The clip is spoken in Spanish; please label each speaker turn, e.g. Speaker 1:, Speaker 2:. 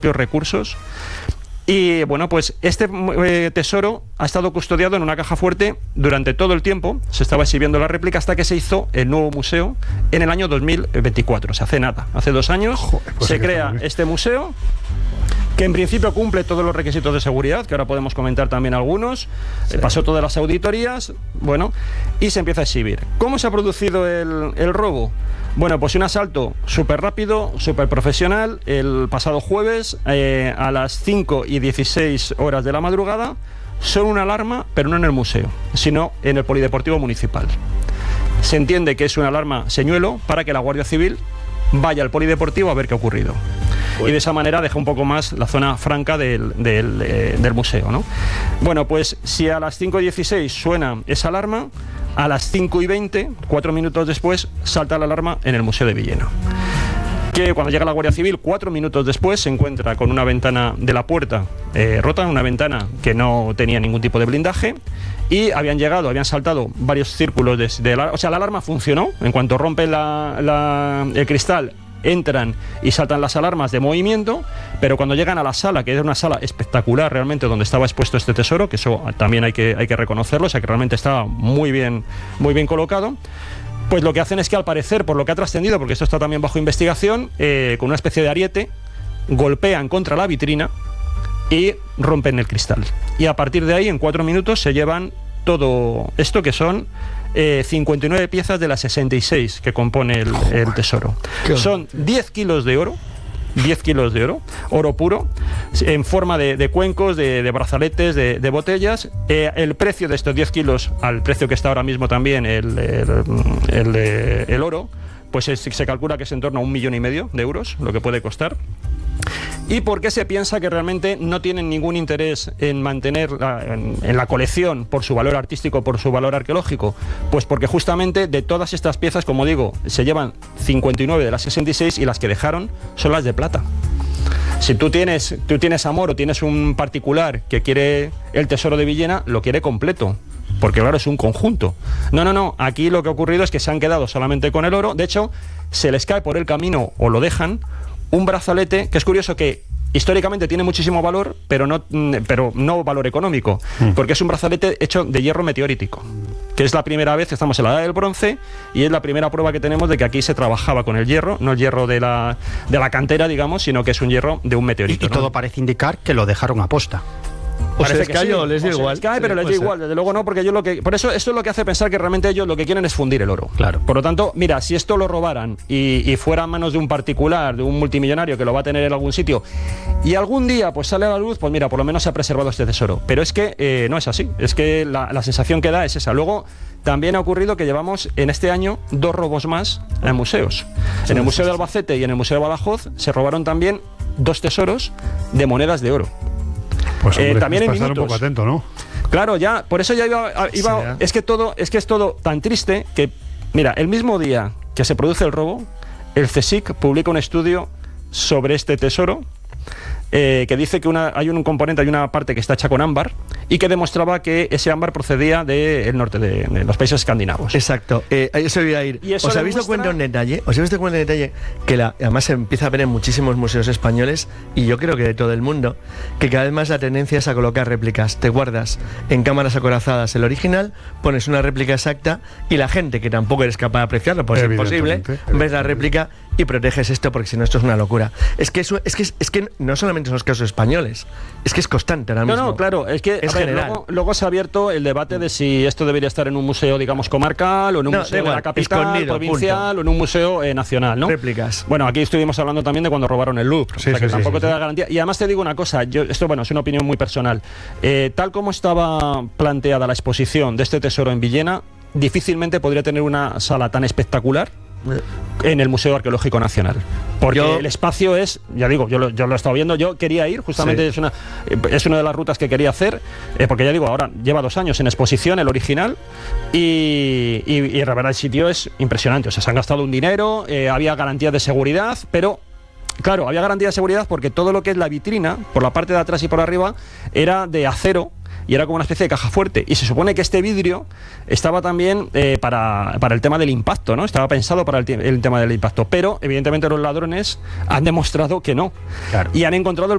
Speaker 1: recursos. Y bueno, pues este tesoro ha estado custodiado en una caja fuerte durante todo el tiempo. Se estaba exhibiendo la réplica hasta que se hizo el nuevo museo en el año 2024. O sea, hace nada, hace 2 años.
Speaker 2: Joder, pues
Speaker 1: se crea este museo, que en principio cumple todos los requisitos de seguridad, que ahora podemos comentar también algunos. Sí. Pasó todas las auditorías, bueno, y se empieza a exhibir. ¿Cómo se ha producido el robo? Bueno, pues un asalto súper rápido, súper profesional, el pasado jueves a las 5:16 de la madrugada, son una alarma, pero no en el museo, sino en el Polideportivo Municipal. Se entiende que es una alarma señuelo para que la Guardia Civil vaya al Polideportivo a ver qué ha ocurrido. Y de esa manera deja un poco más la zona franca del museo, ¿no? Bueno, pues si a las 5:16 suena esa alarma, a las 5:20, 4 minutos después, salta la alarma en el Museo de Villena. Que cuando llega la Guardia Civil, 4 minutos después, se encuentra con una ventana de la puerta rota, una ventana que no tenía ningún tipo de blindaje, y habían saltado varios círculos o sea, la alarma funcionó. En cuanto rompe el cristal, entran y saltan las alarmas de movimiento, pero cuando llegan a la sala, que era una sala espectacular realmente, donde estaba expuesto este tesoro, que eso también hay que reconocerlo, o sea que realmente estaba muy bien colocado, pues lo que hacen es que, al parecer, por lo que ha trascendido, porque esto está también bajo investigación, con una especie de ariete, golpean contra la vitrina y rompen el cristal. Y a partir de ahí, en 4 minutos, se llevan todo esto, que son 59 piezas de las 66 que compone el tesoro. Son 10 kilos de oro, 10 kilos de oro puro, en forma de cuencos, de brazaletes, de botellas. El precio de estos 10 kilos, al precio que está ahora mismo también el oro, pues se calcula que es en torno a 1,5 millones de euros lo que puede costar. ¿Y por qué se piensa que realmente no tienen ningún interés en mantener en la colección por su valor artístico, por su valor arqueológico? Pues porque justamente de todas estas piezas, como digo, se llevan 59 de las 66, y las que dejaron son las de plata. Si tú tienes amor, o tienes un particular que quiere el tesoro de Villena, lo quiere completo, porque claro, es un conjunto. No, aquí lo que ha ocurrido es que se han quedado solamente con el oro. De hecho, se les cae por el camino, o lo dejan, un brazalete, que es curioso, que históricamente tiene muchísimo valor, pero no valor económico, porque es un brazalete hecho de hierro meteorítico, que es la primera vez, estamos en la edad del bronce, y es la primera prueba que tenemos de que aquí se trabajaba con el hierro, no el hierro de la cantera, digamos, sino que es un hierro de un meteorito.
Speaker 3: Y todo parece indicar que lo dejaron a posta.
Speaker 2: O se les cae o les da igual.
Speaker 1: Se cae, pero les da igual, desde luego no, porque por eso esto es lo que hace pensar que realmente ellos lo que quieren es fundir el oro.
Speaker 3: Claro.
Speaker 1: Por lo tanto, mira, si esto lo robaran y fuera a manos de un particular, de un multimillonario que lo va a tener en algún sitio, y algún día pues sale a la luz, pues mira, por lo menos se ha preservado este tesoro. Pero es que no es así, es que la sensación que da es esa. Luego también ha ocurrido que llevamos en este año 2 robos más en museos. En el Museo de Albacete y en el Museo de Badajoz se robaron también 2 tesoros de monedas de oro.
Speaker 2: Pues hombre,
Speaker 1: también en
Speaker 2: estar
Speaker 1: minutos.
Speaker 2: un poco atento, ¿no?
Speaker 1: Claro, ya, por eso ya iba
Speaker 2: Sí.
Speaker 1: es que es todo tan triste que, mira, el mismo día que se produce el robo, el CSIC publica un estudio sobre este tesoro, que dice que hay un componente, hay una parte que está hecha con ámbar, y que demostraba que ese ámbar procedía del norte de los países escandinavos.
Speaker 4: Exacto, eso iba a ir. ¿Os habéis dado cuenta un detalle? Que además se empieza a ver en muchísimos museos españoles, y yo creo que de todo el mundo, que cada vez más la tendencia es a colocar réplicas. Te guardas en cámaras acorazadas el original, pones una réplica exacta, y la gente que tampoco eres capaz de apreciarlo, pues es imposible, ves la réplica y proteges esto, porque si no, esto es una locura. Es que no solamente son los casos españoles, es que es constante ahora mismo.
Speaker 1: No, claro, es que
Speaker 4: es general.
Speaker 1: Luego se ha abierto el debate de si esto debería estar en un museo, digamos, comarcal, o en un museo de la capital,
Speaker 4: escondido,
Speaker 1: provincial, o en un museo nacional, ¿no?
Speaker 4: Réplicas.
Speaker 1: Bueno, aquí estuvimos hablando también de cuando robaron el Louvre,
Speaker 2: Sí,
Speaker 1: o sea que
Speaker 2: sí,
Speaker 1: tampoco
Speaker 2: sí,
Speaker 1: te da garantía. Y además te digo una cosa, esto es una opinión muy personal. Tal como estaba planteada la exposición de este tesoro en Villena, difícilmente podría tener una sala tan espectacular en el Museo Arqueológico Nacional, porque el espacio es, ya digo, yo lo he estado viendo, yo quería ir, justamente sí. Es una de las rutas que quería hacer, porque ya digo, ahora lleva 2 años en exposición el original, y la verdad el sitio es impresionante, o sea, se han gastado un dinero, había garantías de seguridad, pero claro, había garantía de seguridad porque todo lo que es la vitrina, por la parte de atrás y por arriba, era de acero, y era como una especie de caja fuerte, y se supone que este vidrio estaba también para el tema del impacto, ¿no? Estaba pensado para el tema del impacto, pero evidentemente los ladrones han demostrado que no, claro. Y han encontrado